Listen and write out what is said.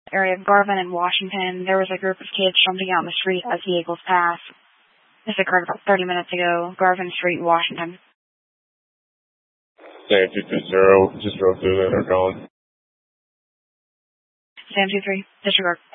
area of Garvin and Washington. There was a group of kids jumping out in the street as the vehicles passed. This occurred about 30 minutes ago, Garvin Street, Washington. Sam 220, just drove through there, they're gone. Sam 23, disregard.